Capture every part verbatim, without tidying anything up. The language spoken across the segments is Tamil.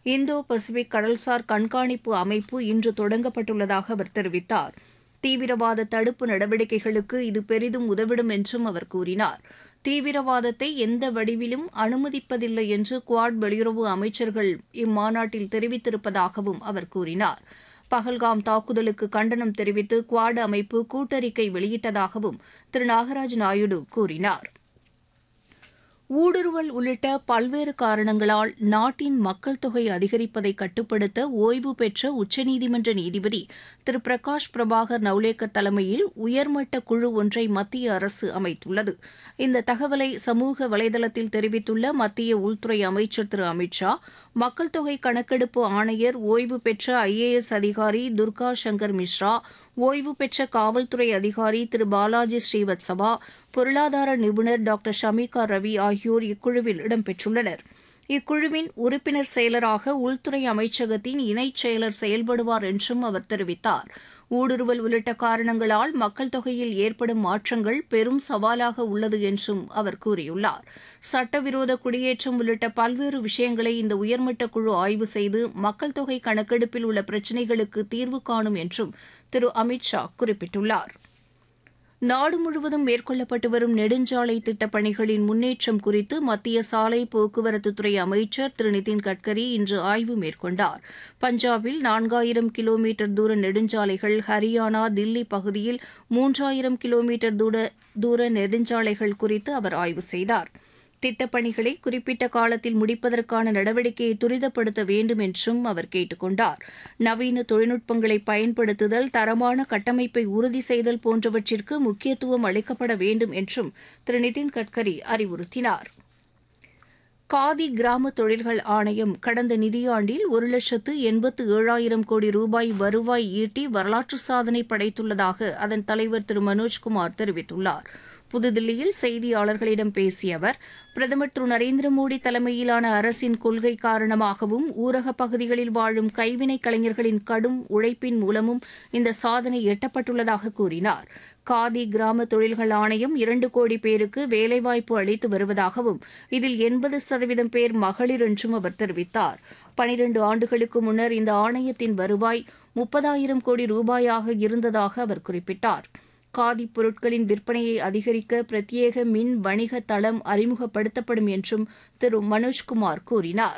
இந்தோ பசிபிக் கடல்சார் கண்காணிப்பு அமைப்பு இன்று தொடங்கப்பட்டுள்ளதாக அவர் தெரிவித்தார். தீவிரவாத தடுப்பு நடவடிக்கைகளுக்கு இது பெரிதும் உதவிடும் என்றும் அவர் கூறினார். தீவிரவாதத்தை எந்த வடிவிலும் அனுமதிப்பதில்லை என்று குவாட் வெளியுறவு அமைச்சர்கள் இம்மாநாட்டில் தெரிவித்திருப்பதாகவும் அவர் கூறினார். பஹல்காம் தாக்குதலுக்கு கண்டனம் தெரிவித்து குவாட் அமைப்பு கூட்டறிக்கை வெளியிட்டதாகவும் திரு நாகராஜ் நாயுடு கூறினார். ஊடுருவல் உள்ளிட்ட பல்வேறு காரணங்களால் நாட்டின் மக்கள் தொகை அதிகரிப்பதை கட்டுப்படுத்த ஓய்வு பெற்ற உச்சநீதிமன்ற நீதிபதி திரு பிரகாஷ் பிரபாகர் நவ்லேக்கர் தலைமையில் உயர்மட்ட குழு ஒன்றை மத்திய அரசு அமைத்துள்ளது. இந்த தகவலை சமூக வலைதளத்தில் தெரிவித்துள்ள மத்திய உள்துறை அமைச்சர் திரு அமித் ஷா, மக்கள் தொகை கணக்கெடுப்பு ஆணையர் ஓய்வு பெற்ற ஐ ஏ எஸ் அதிகாரி துர்கா சங்கர் மிஸ்ரா, ஓய்வு பெற்ற காவல்துறை அதிகாரி திரு பாலாஜி ஸ்ரீவத்சவா, பொருளாதார நிபுணர் டாக்டர் ஷமிகா ரவி ஆகியோர் இக்குழுவில் இடம்பெற்றுள்ளனர். இக்குழுவின் உறுப்பினர் செயலராக உள்துறை அமைச்சகத்தின் இணைச் செயலர் செயல்படுவார் என்றும் அவர் தெரிவித்தார். ஊடுருவல் உள்ளிட்ட காரணங்களால் மக்கள் தொகையில் ஏற்படும் மாற்றங்கள் பெரும் சவாலாக உள்ளது என்றும் அவர் கூறியுள்ளார். சட்டவிரோத குடியேற்றம் உள்ளிட்ட பல்வேறு விஷயங்களை இந்த உயர்மட்ட குழு ஆய்வு செய்து மக்கள் தொகை கணக்கெடுப்பில் உள்ள பிரச்சினைகளுக்கு தீர்வு காணும் என்றும் திரு அமித் ஷா குறிப்பிட்டுள்ளார். நாடு முழுவதும் மேற்கொள்ளப்பட்டு வரும் நெடுஞ்சாலை திட்டப் பணிகளின் முன்னேற்றம் குறித்து மத்திய சாலை போக்குவரத்துத்துறை அமைச்சர் திரு நிதின் கட்கரி இன்று ஆய்வு மேற்கொண்டார். பஞ்சாபில் நான்காயிரம் கிலோமீட்டர் தூர நெடுஞ்சாலைகள், ஹரியானா, தில்லி பகுதியில் மூன்றாயிரம் கிலோமீட்டர் தூர தூர நெடுஞ்சாலைகள் குறித்து அவர் ஆய்வு செய்தார். திட்டப்பணிகளை குறிப்பிட்ட காலத்தில் முடிப்பதற்கான நடவடிக்கையை துரிதப்படுத்த வேண்டும் என்றும் அவர் கேட்டுக் கொண்டார். நவீன தொழில்நுட்பங்களை பயன்படுத்துதல், தரமான கட்டமைப்பை உறுதி செய்தல் போன்றவற்றிற்கு முக்கியத்துவம் அளிக்கப்பட வேண்டும் என்றும் திரு நிதின் கட்கரி அறிவுறுத்தினார். காதி கிராம தொழில்கள் ஆணையம் கடந்த நிதியாண்டில் ஒரு லட்சத்து எண்பத்து ஏழாயிரம் கோடி ரூபாய் வருவாய் ஈட்டி வரலாற்று சாதனை படைத்துள்ளதாக அதன் தலைவர் திரு மனோஜ்குமார் தெரிவித்துள்ளார். புதுதில்லியில் செய்தியாளர்களிடம் பேசிய அவர், பிரதமர் திரு நரேந்திர மோடி தலைமையிலான அரசின் கொள்கை காரணமாகவும் ஊரகப் பகுதிகளில் வாழும் கைவினை கலைஞர்களின் கடும் உழைப்பின் மூலமும் இந்த சாதனை எட்டப்பட்டுள்ளதாக கூறினார். காதி கிராம தொழில்கள் ஆணையம் இரண்டு கோடி பேருக்கு வேலைவாய்ப்பு அளித்து வருவதாகவும் இதில் எண்பது சதவீதம் பேர் மகளிர் என்றும் அவர் தெரிவித்தார். பனிரண்டு ஆண்டுகளுக்கு முன்னர் இந்த ஆணையத்தின் வருவாய் முப்பதாயிரம் கோடி ரூபாயாக இருந்ததாக அவர் குறிப்பிட்டார். காதி பொருட்களின் விற்பனையை அதிகரிக்க பிரத்யேக மின் வணிக தளம் அறிமுகப்படுத்தப்படும் என்றும் திரு மனோஜ்குமார் கூறினார்.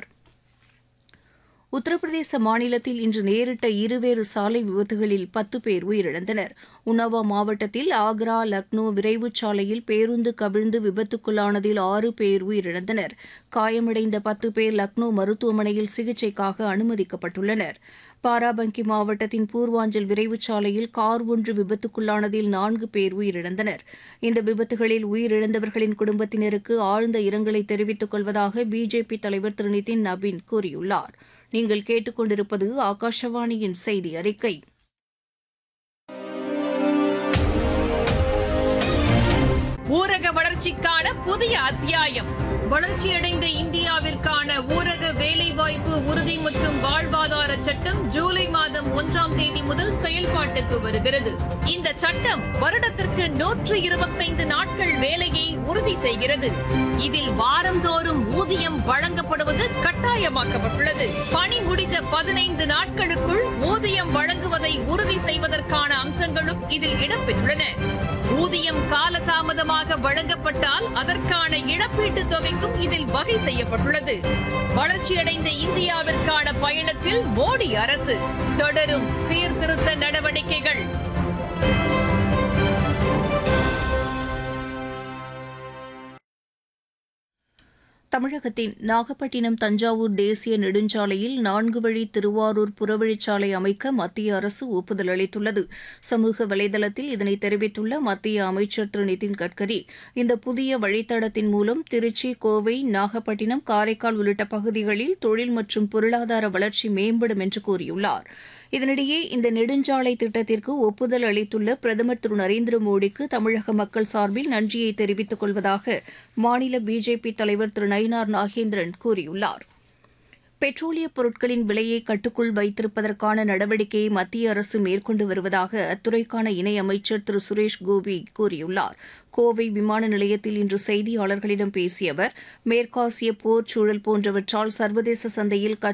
உத்தரப்பிரதேச மாநிலத்தில் இன்று நேரிட்ட இருவேறு சாலை விபத்துகளில் பத்து பேர் உயிரிழந்தனர். உன்னாவா மாவட்டத்தில் ஆக்ரா லக்னோ விரைவுச் சாலையில் பேருந்து கவிழ்ந்து விபத்துக்குள்ளானதில் ஆறு பேர் உயிரிழந்தனர். காயமடைந்த பத்து பேர் லக்னோ மருத்துவமனையில் சிகிச்சைக்காக அனுமதிக்கப்பட்டுள்ளனர். பாராபங்கி மாவட்டத்தின் பூர்வாஞ்சல் விரைவுச் சாலையில் கார் ஒன்று விபத்துக்குள்ளானதில் நான்கு பேர் உயிரிழந்தனர். இந்த விபத்துகளில் உயிரிழந்தவர்களின் குடும்பத்தினருக்கு ஆழ்ந்த இரங்கலை தெரிவித்துக் கொள்வதாக பிஜேபி தலைவர் திரு நிதின் நபீன் கூறியுள்ளார். நீங்கள் கேட்டுக்கொண்டிருப்பது ஆகாஷவாணியின் செய்தி அறிக்கை. ஊரக வளர்ச்சிக்கான புதிய அத்தியாயம். வளர்ச்சியடைந்த இந்தியாவிற்கான ஊரக வேலைவாய்ப்பு உறுதி மற்றும் வாழ்வாதார சட்டம் ஜூலை மாதம் ஒன்றாம் தேதி முதல் செயல்பாட்டுக்கு வருகிறது. இந்த சட்டம் வருடத்திற்கு நூற்று இருபத்தைந்து நாட்கள் வேலையை உறுதி செய்கிறது. இதில் வாரந்தோறும் ஊதியம் வழங்கப்படுவது கட்டாயமாக்கப்பட்டுள்ளது. பணி முடிந்த பதினைந்து நாட்களுக்குள் ஊதியம் வழங்குவதை உறுதி செய்வதற்கான அம்சங்களும் இதில் இடம்பெற்றுள்ளன. ஊதியம் காலதாமதமாக வழங்கப்பட்டால் அதற்கான இழப்பீட்டுத் தொகைக்கும் இதில் வகை செய்யப்பட்டுள்ளது. வளர்ச்சியடைந்த இந்தியாவிற்கான பயணத்தில் மோடி அரசு தொடரும் சீர்திருத்த நடவடிக்கைகள். தமிழகத்தின் நாகப்பட்டினம் தஞ்சாவூர் தேசிய நெடுஞ்சாலையில் நான்கு வழி திருவாரூர் புறவழிச்சாலை அமைக்க மத்திய அரசு ஒப்புதல் அளித்துள்ளது. சமூக வலைதளத்தில் இதனை தெரிவித்துள்ள மத்திய அமைச்சர் திரு நிதின் கட்கரி, இந்த புதிய வழித்தடத்தின் மூலம் திருச்சி, கோவை, நாகப்பட்டினம், காரைக்கால் உள்ளிட்ட பகுதிகளில் தொழில் மற்றும் பொருளாதார வளர்ச்சி மேம்படும் என்று கூறியுள்ளார். இதனிடையே இந்த நெடுஞ்சாலை திட்டத்திற்கு ஒப்புதல் அளித்துள்ள பிரதமர் திரு நரேந்திர மோடிக்கு தமிழக மக்கள் சார்பில் நன்றியை தெரிவித்துக் கொள்வதாக மாநில பிஜேபி தலைவர் திரு நயினார் நாகேந்திரன் கூறியுள்ளார். பெட்ரோலியப் பொருட்களின் விலையை கட்டுக்குள் வைத்திருப்பதற்கான நடவடிக்கையை மத்திய அரசு மேற்கொண்டு வருவதாக அத்துறைக்கான இணையமைச்சர் திரு சுரேஷ் கோபி கூறியுள்ளார். கோவை விமான நிலையத்தில் இன்று செய்தியாளர்களிடம் பேசிய அவர், மேற்காசிய போர் சூழல் போன்றவற்றால் சர்வதேச சந்தையில்